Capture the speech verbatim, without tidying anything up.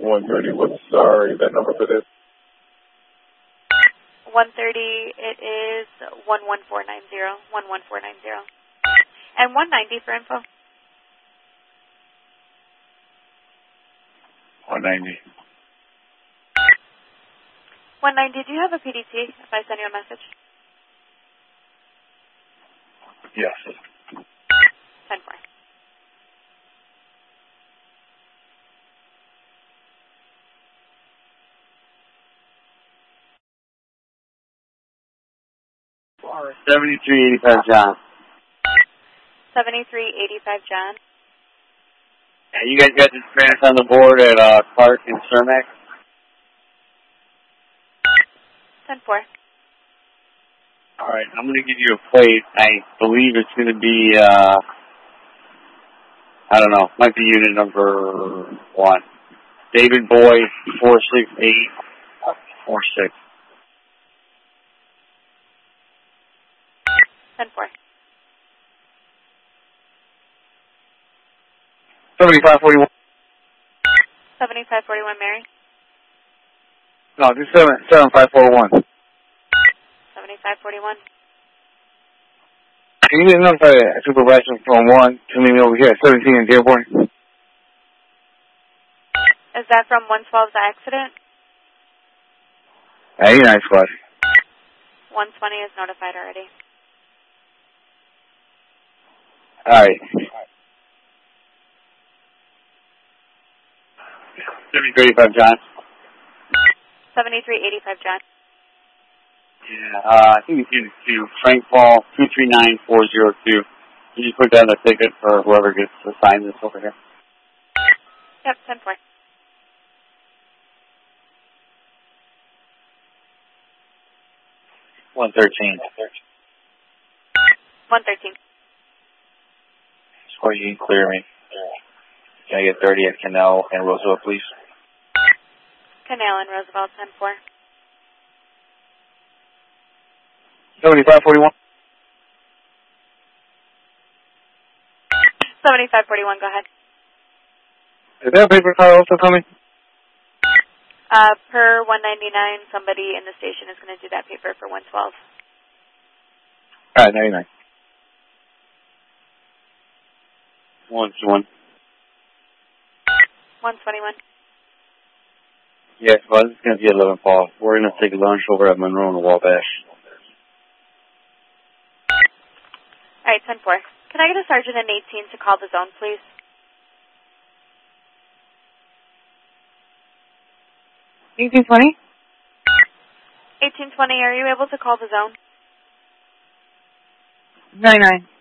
one thirty, what's sorry, that number for this? one thirty, it is one one four nine zero, one one four nine zero. And one ninety for info. one ninety. one ninety, do you have a P D T if I send you a message? Yes. ten four. seventy-three eighty-five John. seventy-three eighty-five John. Yeah, you guys got this Spanish on the board at uh, Clark and Cermak? ten four. All right, I'm going to give you a plate. I believe it's going to be, uh, I don't know, might be unit number one. David Boy, four six eight four six. ten four. seventy-five forty-one. seventy-five forty-one Mary. No, just seven seven five four one. seventy-five forty-one. Can you get notify the supervisor from one to meet me over here at seventeen in Dearborn? Is that from one twelve's accident? eighty-nine squad. one twenty is notified already. All right. seventy-three eighty-five John. seventy-three eighty-five John. Yeah, uh, I think it's due to Frank Paul, two three nine four zero two. Can you put that in the ticket for whoever gets assigned this over here? Yep, ten four. one thirteen. one thirteen. Score, you can clear me. Can I get thirty at Canal and Roosevelt, please? Canal and Roosevelt, ten four. seventy-five forty-one. seventy-five forty-one, go ahead. Is that paper car also coming? Uh, per one ninety-nine, somebody in the station is going to do that paper for one twelve. All right, ninety-nine. one twenty-one. one twenty-one. Yes, well, this is going to be eleven, Paul. We're going to take lunch over at Monroe and the Wabash. All right, ten four. Can I get a sergeant in eighteen to call the zone, please? eighteen twenty? eighteen twenty, are you able to call the zone? ninety-nine.